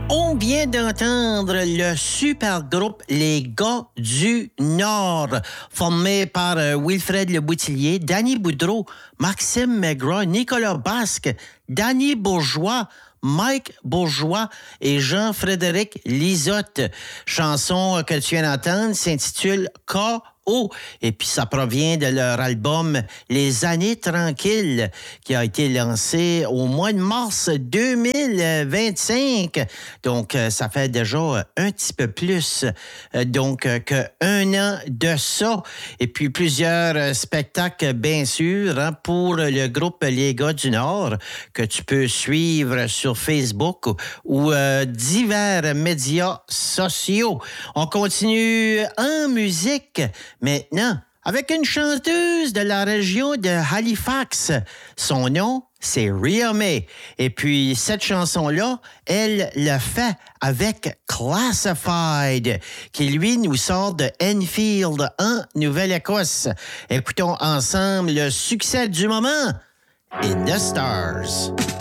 On vient d'entendre le super groupe Les Gars du Nord, formé par Wilfred Le Boutillier, Danny Boudreau, Maxime Maigrat, Nicolas Basque, Danny Bourgeois, Mike Bourgeois et Jean-Frédéric Lisotte. Chanson que tu viens d'entendre s'intitule K.O. Et puis ça provient de leur album Les Années Tranquilles qui a été lancé au mois de mars 2025. Donc ça fait déjà un petit peu plus qu'un an de ça. Et puis plusieurs spectacles bien sûr pour le groupe Les Gars du Nord que tu peux suivre sur Facebook ou divers médias sociaux. On continue en musique maintenant avec une chanteuse de la région de Halifax. Son nom, c'est Ria May. Et puis, cette chanson-là, elle le fait avec Classified, qui, lui, nous sort de Enfield, en Nouvelle-Écosse. Écoutons ensemble le succès du moment, In the Stars.